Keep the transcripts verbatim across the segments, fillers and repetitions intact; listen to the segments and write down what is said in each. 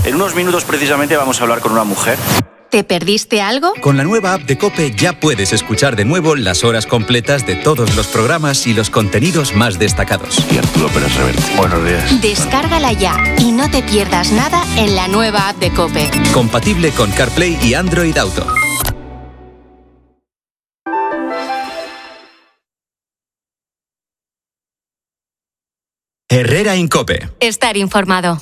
En unos minutos precisamente vamos a hablar con una mujer. ¿Te perdiste algo? Con la nueva app de COPE ya puedes escuchar de nuevo las horas completas de todos los programas y los contenidos más destacados. Y Arturo Pérez Reverte. Buenos días. Descárgala ya y no te pierdas nada en la nueva app de COPE. Compatible con CarPlay y Android Auto. Herrera en COPE. Estar informado.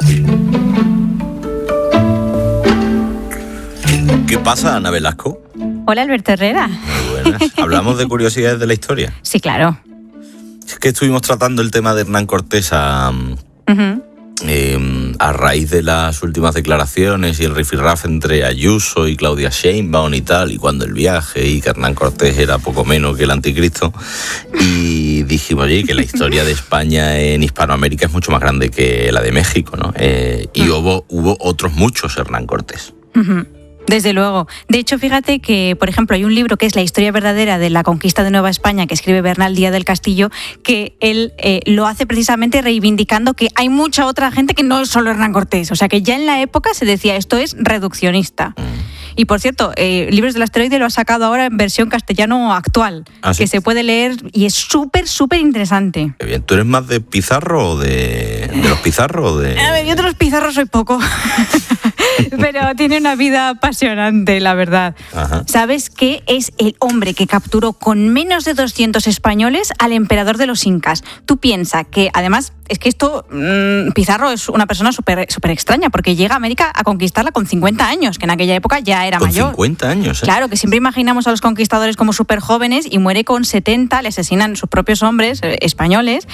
¿Qué pasa, Ana Velasco? Hola, Alberto Herrera. Muy buenas. ¿Hablamos de curiosidades de la historia? Sí, claro. Es que estuvimos tratando el tema de Hernán Cortés a, Uh-huh. eh, a raíz de las últimas declaraciones y el rifirraf entre Ayuso y Claudia Sheinbaum y tal, y cuando el viaje, y que Hernán Cortés era poco menos que el anticristo. Y dijimos, oye, que la historia de España en Hispanoamérica es mucho más grande que la de México, ¿no? Eh, y uh-huh. hubo, hubo otros muchos Hernán Cortés. Uh-huh. Desde luego. De hecho, fíjate que, por ejemplo, hay un libro que es La historia verdadera de la conquista de Nueva España, que escribe Bernal Díaz del Castillo, que él eh, lo hace precisamente reivindicando que hay mucha otra gente que no es solo Hernán Cortés. O sea, que ya en la época se decía esto es reduccionista. Y, por cierto, eh, Libros del Asteroide lo ha sacado ahora en versión castellano actual, ¿Ah, sí? que se puede leer y es súper, súper interesante. Qué bien. ¿Tú eres más de Pizarro o de, de los Pizarro o de...? A ver, yo de los Pizarros soy poco. Pero tiene una vida apasionante, la verdad. Ajá. ¿Sabes qué es el hombre que capturó con menos de doscientos españoles al emperador de los incas? Tú piensas que, además, es que esto, mmm, Pizarro es una persona súper súper extraña, porque llega a América a conquistarla con cincuenta años, que en aquella época ya era con mayor. Con cincuenta años, ¿eh? Claro, que siempre imaginamos a los conquistadores como súper jóvenes y muere con setenta, le asesinan sus propios hombres eh, españoles,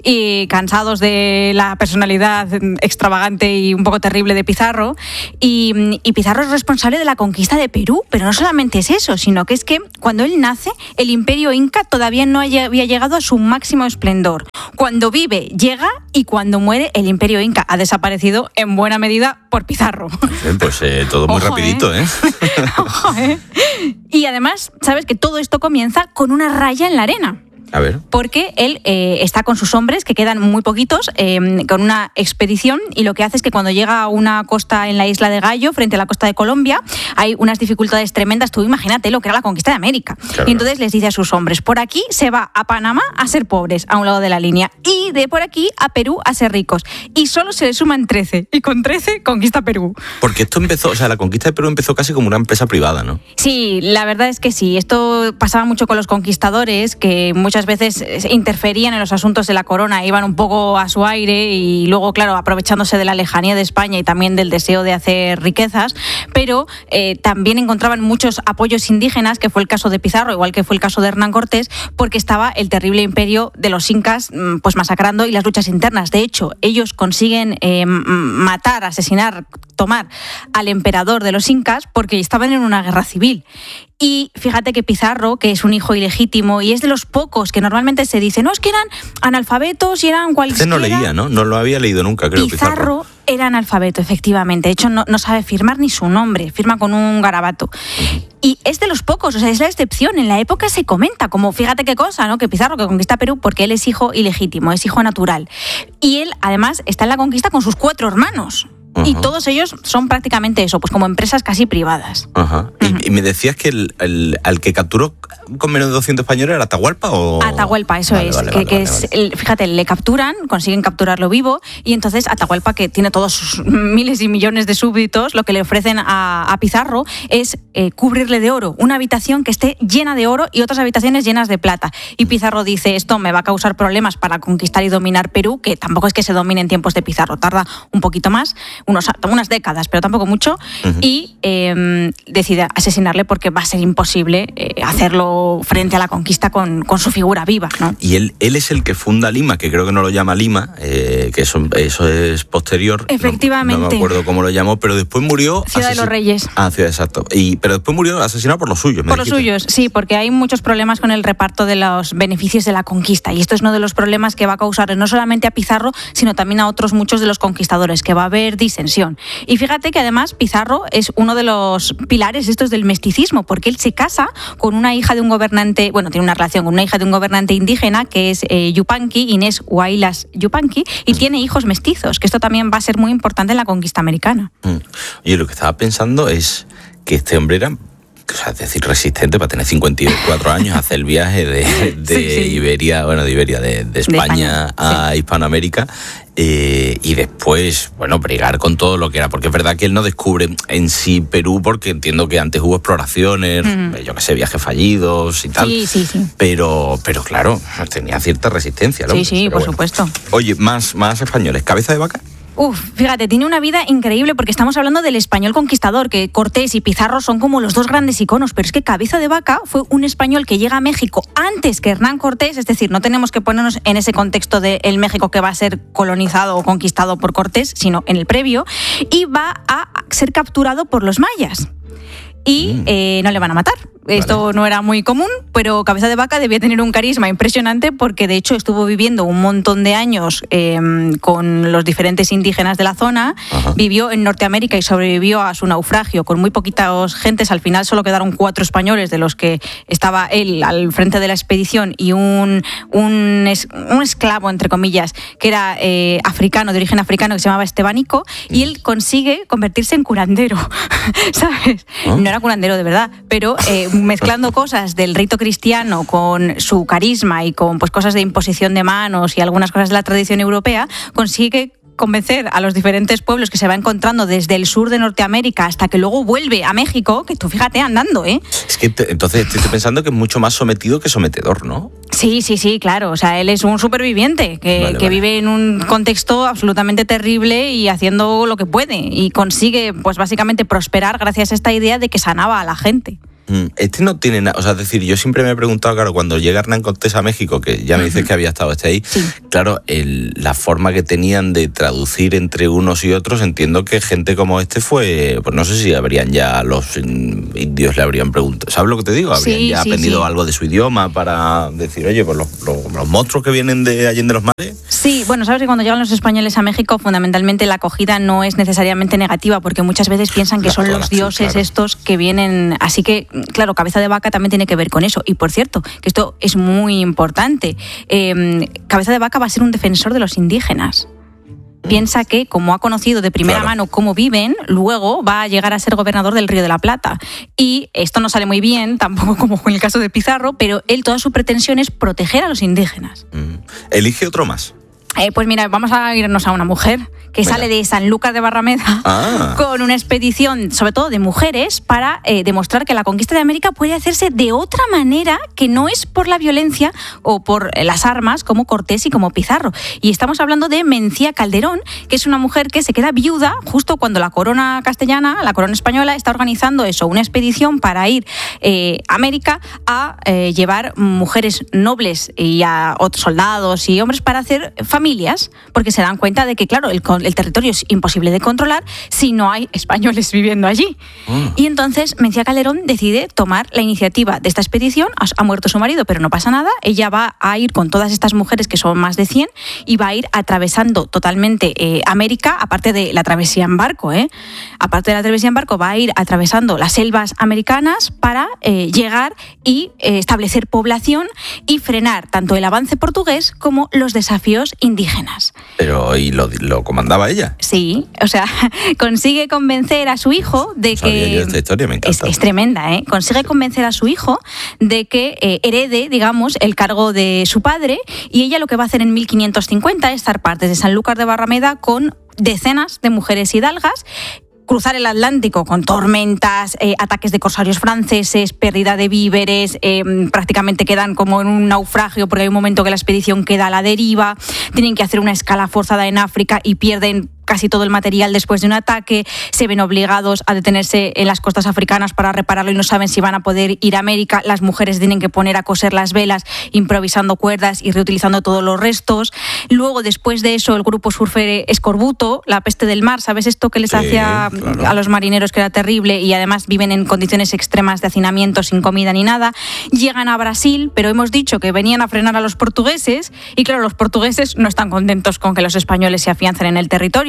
y cansados de la personalidad extravagante y un poco terrible de Pizarro. Y, y Pizarro es responsable de la conquista de Perú, pero no solamente es eso, sino que es que cuando él nace, el imperio inca todavía no había llegado a su máximo esplendor. Cuando vive, llega, y cuando muere, el imperio inca ha desaparecido en buena medida por Pizarro. Pues eh, todo muy Ojo, rapidito, ¿eh? ¿eh? Ojo, ¿eh? Y además, sabes que todo esto comienza con una raya en la arena. A ver. Porque él eh, está con sus hombres, que quedan muy poquitos, eh, con una expedición, y lo que hace es que cuando llega a una costa en la isla de Gallo, frente a la costa de Colombia, hay unas dificultades tremendas. Tú imagínate lo que era la conquista de América. Claro. Y entonces les dice a sus hombres, por aquí se va a Panamá a ser pobres, a un lado de la línea, y de por aquí a Perú a ser ricos. Y solo se le suman trece, y con trece conquista Perú. Porque esto empezó, o sea, la conquista de Perú empezó casi como una empresa privada, ¿no? Sí, la verdad es que sí. Esto pasaba mucho con los conquistadores, que muchas veces interferían en los asuntos de la corona, iban un poco a su aire y luego, claro, aprovechándose de la lejanía de España y también del deseo de hacer riquezas, pero eh, también encontraban muchos apoyos indígenas, que fue el caso de Pizarro, igual que fue el caso de Hernán Cortés, porque estaba el terrible imperio de los incas pues masacrando, y las luchas internas. De hecho, ellos consiguen eh, matar, asesinar, tomar al emperador de los incas porque estaban en una guerra civil. Y fíjate que Pizarro, que es un hijo ilegítimo y es de los pocos que normalmente se dice, no, es que eran analfabetos y eran cualquiera. Este no leía, ¿no? No lo había leído nunca, creo, Pizarro. Pizarro era analfabeto, efectivamente. De hecho, no, no sabe firmar ni su nombre, firma con un garabato. Uh-huh. Y es de los pocos, o sea, es la excepción. En la época se comenta, como fíjate qué cosa, ¿no? Que Pizarro, que conquista Perú porque él es hijo ilegítimo, es hijo natural. Y él, además, está en la conquista con sus cuatro hermanos. Uh-huh. Y todos ellos son prácticamente eso, pues como empresas casi privadas. Uh-huh. Uh-huh. ¿Y, y me decías que el, el, al que capturó con menos de doscientos españoles era Atahualpa o...? Atahualpa, eso vale, es. Vale, que, vale, que vale, es vale. El, fíjate, le capturan, consiguen capturarlo vivo, y entonces Atahualpa, que tiene todos sus miles y millones de súbditos, lo que le ofrecen a, a Pizarro es eh, cubrirle de oro, una habitación que esté llena de oro y otras habitaciones llenas de plata. Y Pizarro dice, esto me va a causar problemas para conquistar y dominar Perú, que tampoco es que se domine en tiempos de Pizarro, tarda un poquito más, unos, unas décadas, pero tampoco mucho, uh-huh. y eh, decide asesinarle porque va a ser imposible eh, hacerlo frente a la conquista con, con su figura viva, ¿no? Y él, él es el que funda Lima, que creo que no lo llama Lima, eh, que eso, eso es posterior. Efectivamente. No, no me acuerdo cómo lo llamó, pero después murió... Ciudad asesin- de los Reyes. Ah, Ciudad, exacto. Y, pero después murió asesinado por los suyos. Por los suyos, sí, porque hay muchos problemas con el reparto de los beneficios de la conquista, y esto es uno de los problemas que va a causar no solamente a Pizarro, sino también a otros muchos de los conquistadores, que va a haber disensiones pretensión. Y fíjate que además Pizarro es uno de los pilares estos del mesticismo, porque él se casa con una hija de un gobernante, bueno, tiene una relación con una hija de un gobernante indígena que es eh, Yupanqui, Inés Huaylas Yupanqui, y tiene hijos mestizos, que esto también va a ser muy importante en la conquista americana. Mm. Oye, lo que estaba pensando es que este hombre era, o sea, es decir, resistente para tener cincuenta y cuatro años, hacer el viaje de, de sí, sí. Iberia, bueno, de Iberia, de, de España de España, a sí. Hispanoamérica, eh, y después, bueno, bregar con todo lo que era, porque es verdad que él no descubre en sí Perú, porque entiendo que antes hubo exploraciones, mm. yo qué sé, viajes fallidos y tal, sí, sí, sí. Pero, pero claro, tenía cierta resistencia, ¿no? Sí, sí, pero por bueno. supuesto. Oye, más, más españoles, ¿Cabeza de Vaca? Uf, fíjate, tiene una vida increíble porque estamos hablando del español conquistador, que Cortés y Pizarro son como los dos grandes iconos, pero es que Cabeza de Vaca fue un español que llega a México antes que Hernán Cortés, es decir, no tenemos que ponernos en ese contexto del México que va a ser colonizado o conquistado por Cortés, sino en el previo, y va a ser capturado por los mayas. Y mm. eh, no le van a matar. Esto vale. no era muy común, pero Cabeza de Vaca debía tener un carisma impresionante porque de hecho estuvo viviendo un montón de años eh, con los diferentes indígenas de la zona. Ajá. Vivió en Norteamérica y sobrevivió a su naufragio con muy poquitas gentes. Al final solo quedaron cuatro españoles, de los que estaba él al frente de la expedición y un, un, es, un esclavo, entre comillas, que era eh, africano, de origen africano, que se llamaba Estebanico, mm. y él consigue convertirse en curandero, ¿sabes? ¿Oh? No era curandero de verdad, pero... Eh, mezclando cosas del rito cristiano con su carisma y con pues cosas de imposición de manos y algunas cosas de la tradición europea, consigue convencer a los diferentes pueblos que se va encontrando desde el sur de Norteamérica hasta que luego vuelve a México, que tú fíjate andando, ¿eh? Es que te, entonces estoy pensando que es mucho más sometido que sometedor, ¿no? Sí, sí, sí, claro. O sea, él es un superviviente que, vale, que vale. vive en un contexto absolutamente terrible y haciendo lo que puede y consigue, pues básicamente prosperar gracias a esta idea de que sanaba a la gente. Este no tiene nada, o sea, es decir, yo siempre me he preguntado, claro, cuando llega Hernán Cortés a México, que ya me dices que había estado este ahí, sí. claro, el, la forma que tenían de traducir entre unos y otros, entiendo que gente como este fue, pues no sé si habrían ya, los indios le habrían preguntado, ¿sabes lo que te digo? Habrían sí, ya sí, aprendido sí. algo de su idioma para decir, oye, pues los, los, los monstruos que vienen de Allende los Mares. Sí, bueno, sabes que cuando llegan los españoles a México, fundamentalmente la acogida no es necesariamente negativa, porque muchas veces piensan que la son los dioses claro. estos que vienen, así que, claro, Cabeza de Vaca también tiene que ver con eso. Y por cierto, que esto es muy importante. Eh, Cabeza de Vaca va a ser un defensor de los indígenas. Piensa que, como ha conocido de primera claro. mano cómo viven, luego va a llegar a ser gobernador del Río de la Plata. Y esto no sale muy bien, tampoco como en el caso de Pizarro, pero él, toda su pretensión es proteger a los indígenas. Mm. ¿Elige otro más? Eh, pues mira, vamos a irnos a una mujer que Venga. sale de Sanlúcar de Barrameda ah. con una expedición, sobre todo de mujeres, para eh, demostrar que la conquista de América puede hacerse de otra manera, que no es por la violencia o por las armas, como Cortés y como Pizarro. Y estamos hablando de Mencía Calderón, que es una mujer que se queda viuda justo cuando la corona castellana, la corona española, está organizando eso, una expedición para ir eh, a América a eh, llevar mujeres nobles y a otros soldados y hombres para hacer familias, porque se dan cuenta de que, claro, el, el territorio es imposible de controlar si no hay españoles viviendo allí. Mm. Y entonces Mencía Calderón decide tomar la iniciativa de esta expedición. Ha, ha muerto su marido, pero no pasa nada. Ella va a ir con todas estas mujeres, que son más de cien, y va a ir atravesando totalmente eh, América, aparte de la travesía en barco, ¿eh? Aparte de la travesía en barco, va a ir atravesando las selvas americanas para eh, llegar y eh, establecer población y frenar tanto el avance portugués como los desafíos indígenas. Pero, ¿y lo, lo comandaba ella? Sí, o sea, consigue convencer a su hijo de no que... Yo esta historia, me encanta. Es, es tremenda, ¿eh? Consigue convencer a su hijo de que eh, herede, digamos, el cargo de su padre, y ella lo que va a hacer en mil quinientos cincuenta es zarpar desde Sanlúcar de Barrameda con decenas de mujeres hidalgas, cruzar el Atlántico con tormentas, eh, ataques de corsarios franceses, pérdida de víveres, eh, prácticamente quedan como en un naufragio porque hay un momento que la expedición queda a la deriva, tienen que hacer una escala forzada en África y pierden casi todo el material después de un ataque, se ven obligados a detenerse en las costas africanas para repararlo y no saben si van a poder ir a América. Las mujeres tienen que poner a coser las velas improvisando cuerdas y reutilizando todos los restos. Luego, después de eso, el grupo sufre escorbuto, la peste del mar, ¿sabes esto que les sí, hacía claro. a los marineros, que era terrible? Y además viven en condiciones extremas de hacinamiento, sin comida ni nada. Llegan a Brasil, pero hemos dicho que venían a frenar a los portugueses y claro, los portugueses no están contentos con que los españoles se afiancen en el territorio.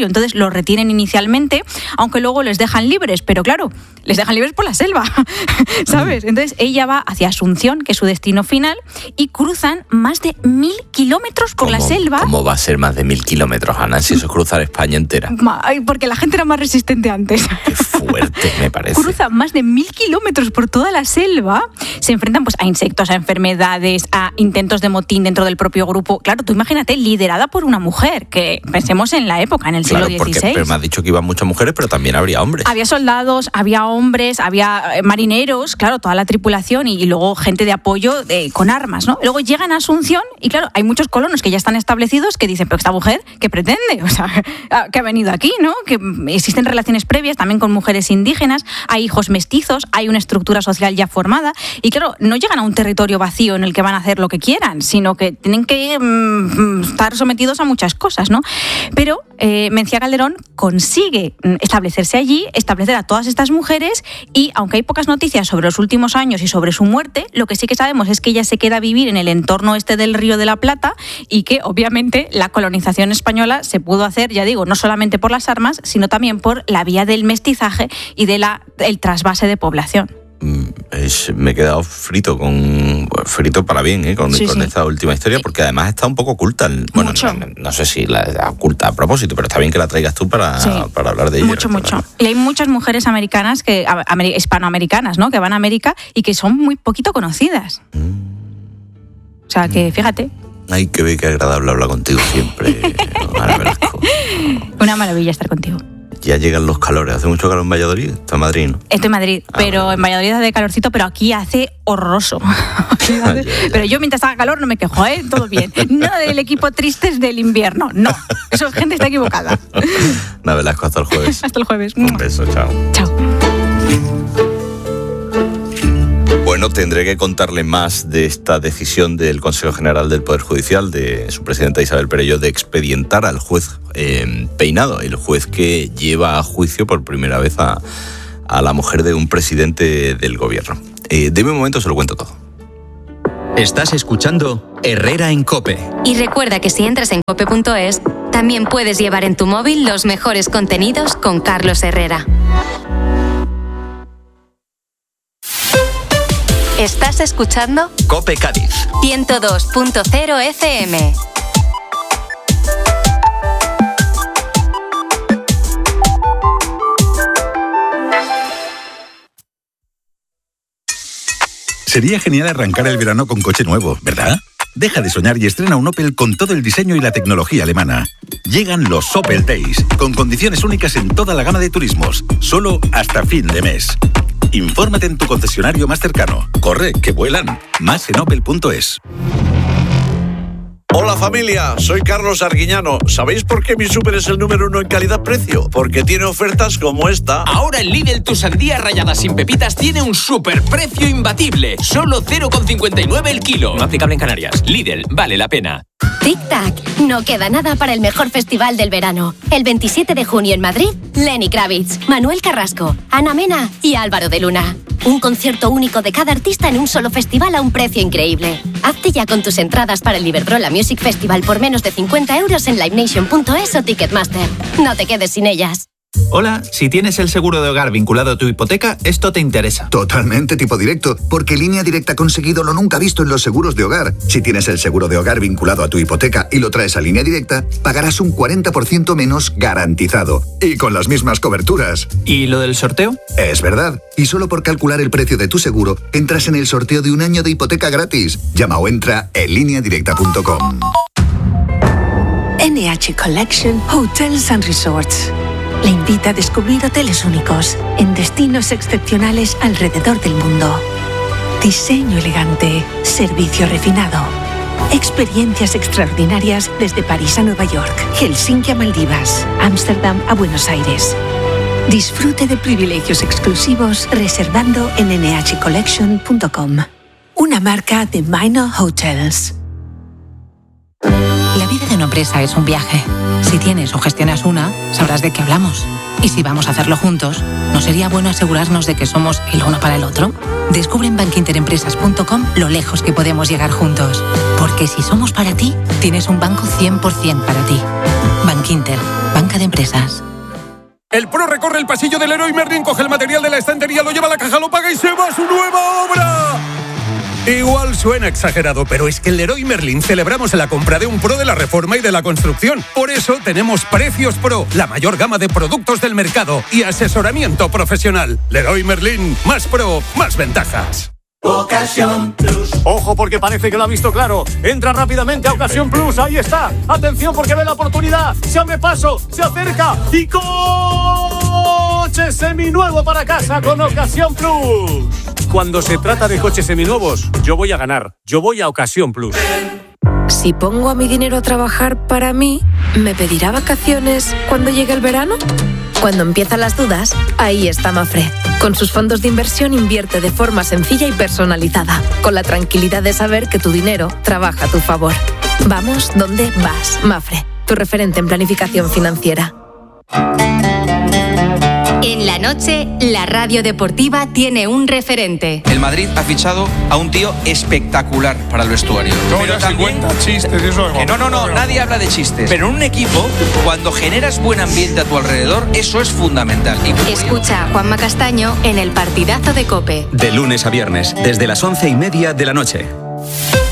entonces los retienen inicialmente, aunque luego les dejan libres, pero claro, les dejan libres por la selva, ¿sabes? Entonces ella va hacia Asunción, que es su destino final, y cruzan más de mil kilómetros por la selva. ¿Cómo va a ser más de mil kilómetros, Ana? Si eso es cruzar España entera. Ay, porque la gente era más resistente antes. Qué fuerte, me parece. Cruzan más de mil kilómetros por toda la selva, se enfrentan pues a insectos, a enfermedades, a intentos de motín dentro del propio grupo. Claro, tú imagínate, liderada por una mujer, que pensemos en la época, en el siglo Claro, porque, dieciséis. pero me has dicho que iban muchas mujeres, pero también habría hombres. Había soldados, había hombres, había marineros, claro, toda la tripulación y, y luego gente de apoyo de, con armas, ¿no? Luego llegan a Asunción y claro, hay muchos colonos que ya están establecidos que dicen, pero esta mujer, ¿qué pretende? O sea, que ha venido aquí, ¿no? Que existen relaciones previas también con mujeres indígenas, hay hijos mestizos, hay una estructura social ya formada y claro, no llegan a un territorio vacío en el que van a hacer lo que quieran, sino que tienen que mmm, estar sometidos a muchas cosas, ¿no? Pero eh, Mencía Calderón consigue establecerse allí, establecer a todas estas mujeres y aunque hay pocas noticias sobre los últimos años y sobre su muerte, lo que sí que sabemos es que ella se queda a vivir en el entorno este del Río de la Plata y que obviamente la colonización española se pudo hacer, ya digo, no solamente por las armas, sino también por la vía del mestizaje y del trasvase de población. Es, me he quedado frito con frito para bien ¿eh? con, sí, con sí. esta última historia, porque además está un poco oculta. Bueno, no, no sé si la, la oculta a propósito, pero está bien que la traigas tú para, sí. para hablar de ella. Mucho, mucho. Y hay muchas mujeres americanas, que amer, hispanoamericanas, ¿no? Que van a América y que son muy poquito conocidas. Mm. O sea, que fíjate. Ay, qué bien, qué agradable hablar contigo siempre, Ana Velasco. Una maravilla estar contigo. Ya llegan los calores. ¿Hace mucho calor en Valladolid? Está en Madrid, ¿no? Estoy en Madrid, ah, pero bueno. En Valladolid hace calorcito, pero aquí hace horroroso. ya, ya. Pero yo mientras haga calor no me quejo, ¿eh? Todo bien. Nada del equipo tristes del invierno, no. Esa gente está equivocada. Ana Velasco, hasta el jueves. Hasta el jueves. Un beso, chao. Chao. Bueno, tendré que contarle más de esta decisión del Consejo General del Poder Judicial, de su presidenta Isabel Perelló, de expedientar al juez eh, Peinado, el juez que lleva a juicio por primera vez a, a la mujer de un presidente del gobierno. Eh, de un momento se lo cuento todo. Estás escuchando Herrera en COPE. Y recuerda que si entras en cope punto es, también puedes llevar en tu móvil los mejores contenidos con Carlos Herrera. ¿Estás escuchando? COPE Cádiz. ciento dos punto cero F M. Sería genial arrancar el verano con coche nuevo, ¿verdad? Deja de soñar y estrena un Opel con todo el diseño y la tecnología alemana. Llegan los Opel Days, con condiciones únicas en toda la gama de turismos, solo hasta fin de mes. Infórmate en tu concesionario más cercano. Corre, que vuelan. Más en opel punto es. Hola familia, soy Carlos Arguiñano. ¿Sabéis por qué mi súper es el número uno en calidad-precio? Porque tiene ofertas como esta. Ahora en Lidl tu sandía rallada sin pepitas tiene un superprecio imbatible. Solo cero coma cincuenta y nueve el kilo. No aplicable en Canarias. Lidl, vale la pena. Tic-tac, no queda nada para el mejor festival del verano. El veintisiete de junio en Madrid, Lenny Kravitz, Manuel Carrasco, Ana Mena y Álvaro de Luna. Un concierto único de cada artista en un solo festival a un precio increíble. Hazte ya con tus entradas para el Iberdrola Music Festival por menos de cincuenta euros en livenation punto es o Ticketmaster. No te quedes sin ellas. Hola, si tienes el seguro de hogar vinculado a tu hipoteca, esto te interesa. Totalmente tipo directo, porque Línea Directa ha conseguido lo nunca visto en los seguros de hogar. Si tienes el seguro de hogar vinculado a tu hipoteca y lo traes a Línea Directa, pagarás un cuarenta por ciento menos garantizado. Y con las mismas coberturas. ¿Y lo del sorteo? Es verdad. Y solo por calcular el precio de tu seguro, entras en el sorteo de un año de hipoteca gratis. Llama o entra en línea directa punto com. N H Collection Hotels and Resorts le invita a descubrir hoteles únicos en destinos excepcionales alrededor del mundo. Diseño elegante, servicio refinado, experiencias extraordinarias desde París a Nueva York, Helsinki a Maldivas, Ámsterdam a Buenos Aires. Disfrute de privilegios exclusivos reservando en N H collection punto com, una marca de Minor Hotels. La vida de una empresa es un viaje. Si tienes o gestionas una, sabrás de qué hablamos. Y si vamos a hacerlo juntos, ¿no sería bueno asegurarnos de que somos el uno para el otro? Descubre en bankinterempresas punto com lo lejos que podemos llegar juntos. Porque si somos para ti, tienes un banco cien por ciento para ti. Bankinter, banca de empresas. El pro recorre el pasillo del Leroy Merlin, coge el material de la estantería, lo lleva a la caja, lo paga y se va a su nueva obra. Igual suena exagerado, pero es que en Leroy Merlin celebramos la compra de un pro de la reforma y de la construcción. Por eso tenemos Precios Pro, la mayor gama de productos del mercado y asesoramiento profesional. Leroy Merlin, más pro, más ventajas. Ocasión Plus. Ojo, porque parece que lo ha visto claro. Entra rápidamente a Ocasión Plus, ahí está. Atención, porque ve la oportunidad. Se abre paso, se acerca y coche seminuevo para casa con Ocasión Plus. Cuando se trata de coches seminuevos, yo voy a ganar. Yo voy a Ocasión Plus. Si pongo a mi dinero a trabajar para mí, ¿me pedirá vacaciones cuando llegue el verano? Cuando empiezan las dudas, ahí está Mafre. Con sus fondos de inversión invierte de forma sencilla y personalizada, con la tranquilidad de saber que tu dinero trabaja a tu favor. Vamos donde vas, Mafre, tu referente en planificación financiera. En la noche, la radio deportiva tiene un referente. El Madrid ha fichado a un tío espectacular para el vestuario. No, ya se cuenta chistes, eso que no, no, no, nadie habla de chistes. Pero en un equipo, cuando generas buen ambiente a tu alrededor, eso es fundamental. Y... Escucha a Juanma Castaño en el partidazo de COPE. De lunes a viernes, desde las once y media de la noche.